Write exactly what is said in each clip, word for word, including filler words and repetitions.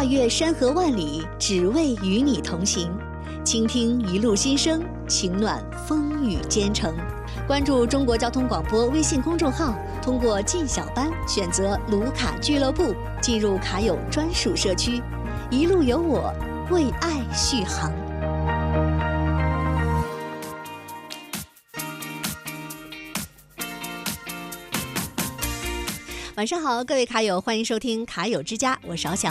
越山河万里，只为与你同行。倾听一路心声，情暖风雨兼程。关注中国交通广播微信公众号，通过进小班选择卢卡俱乐部，进入卡友专属社区，一路有我，为爱续航。晚上好，各位卡友，欢迎收听卡友之家，我是翱翔。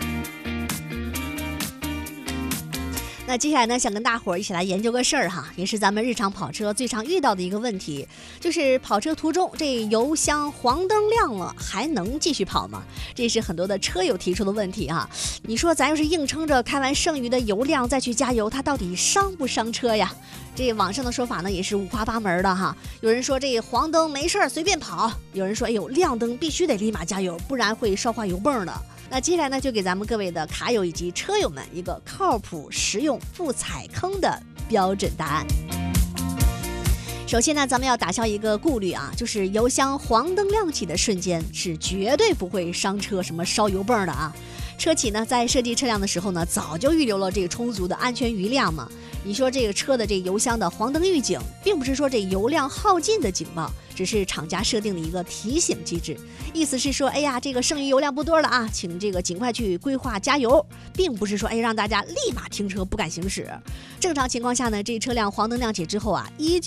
那接下来呢，想跟大伙儿一起来研究个事儿哈，也是咱们日常跑车最常遇到的一个问题，就是跑车途中这油箱黄灯亮了，还能继续跑吗？这是很多的车友提出的问题哈。你说咱要是硬撑着开完剩余的油量再去加油，它到底伤不伤车呀？这网上的说法呢也是五花八门的哈。有人说这黄灯没事随便跑，有人说哎呦亮灯必须得立马加油，不然会烧坏油泵的。那接下来呢，就给咱们各位的卡友以及车友们一个靠谱、实用、不踩坑的标准答案。首先呢，咱们要打消一个顾虑啊，就是油箱黄灯亮起的瞬间是绝对不会伤车什么烧油泵的啊。车企呢在设计车辆的时候呢，早就预留了这个充足的安全余量嘛。你说这个车的这油箱的黄灯预警，并不是说这油量耗尽的警报，只是厂家设定的一个提醒机制，意思是说，哎呀，这个剩余油量不多了啊，请这个尽快去规划加油，并不是说哎让大家立马停车不敢行驶。正常情况下呢，这车辆黄灯亮起之后啊，依旧